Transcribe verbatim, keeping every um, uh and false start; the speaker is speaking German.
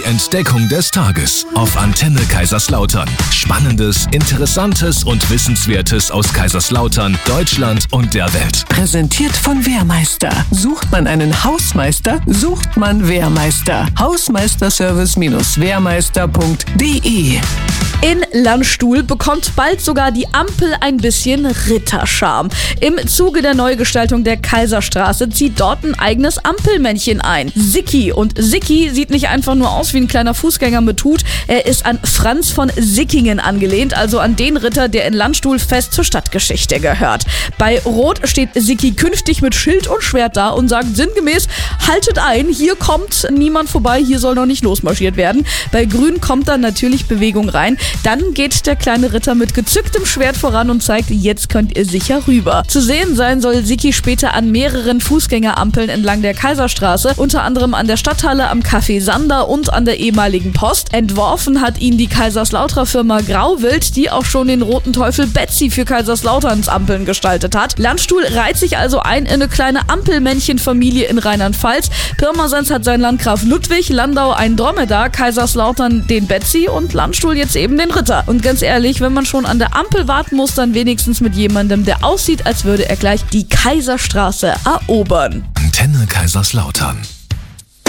Entdeckung des Tages auf Antenne Kaiserslautern. Spannendes, Interessantes und Wissenswertes aus Kaiserslautern, Deutschland und der Welt. Präsentiert von Wehrmeister. Sucht man einen Hausmeister, sucht man Wehrmeister. Hausmeisterservice Wehrmeister punkt de. In Landstuhl bekommt bald sogar die Ampel ein bisschen Ritterscharme. Im Zuge der Neugestaltung der Kaiserstraße zieht dort ein eigenes Ampelmännchen ein. Sicki. Und Sicki sieht nicht einfach nur aus wie ein kleiner Fußgänger mit Hut. Er ist an Franz von Sickingen angelehnt, also an den Ritter, der in Landstuhl fest zur Stadtgeschichte gehört. Bei Rot steht Sicki künftig mit Schild und Schwert da und sagt sinngemäß: Haltet ein, hier kommt niemand vorbei, hier soll noch nicht losmarschiert werden. Bei Grün kommt dann natürlich Bewegung rein. Dann geht der kleine Ritter mit gezücktem Schwert voran und zeigt: Jetzt könnt ihr sicher rüber. Zu sehen sein soll Sicki später an mehreren Fußgängerampeln entlang der Kaiserstraße, unter anderem an der Stadthalle, am Café Sander und an der ehemaligen Post. Entworfen hat ihn die Kaiserslauterer Firma Grauwild, die auch schon den roten Teufel Betsy für Kaiserslauterns Ampeln gestaltet hat. Landstuhl reiht sich also ein in eine kleine Ampelmännchenfamilie in Rheinland-Pfalz. Pirmasens hat sein Landgraf Ludwig, Landau ein Dromedar, Kaiserslautern den Betsy und Landstuhl jetzt eben den Ritter. Und ganz ehrlich, wenn man schon an der Ampel warten muss, dann wenigstens mit jemandem, der aussieht, als würde er gleich die Kaiserstraße erobern. Antenne Kaiserslautern.